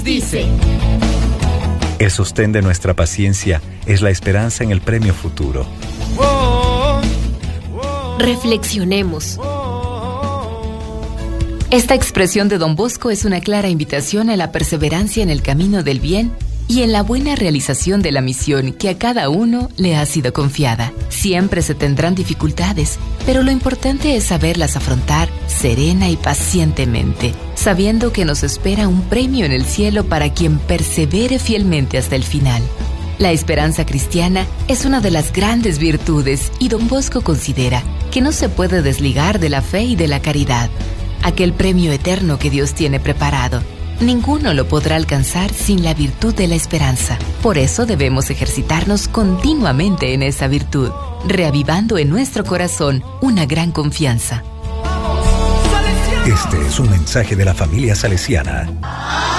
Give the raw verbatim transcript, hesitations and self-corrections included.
Dice. El sostén de nuestra paciencia es la esperanza en el premio futuro. Reflexionemos. Esta expresión de Don Bosco es una clara invitación a la perseverancia en el camino del bien y en la buena realización de la misión que a cada uno le ha sido confiada. Siempre se tendrán dificultades, pero lo importante es saberlas afrontar serena y pacientemente, sabiendo que nos espera un premio en el cielo para quien persevere fielmente hasta el final. La esperanza cristiana es una de las grandes virtudes y Don Bosco considera que no se puede desligar de la fe y de la caridad. Aquel premio eterno que Dios tiene preparado, ninguno lo podrá alcanzar sin la virtud de la esperanza. Por eso debemos ejercitarnos continuamente en esa virtud, reavivando en nuestro corazón una gran confianza. Este es un mensaje de la familia salesiana.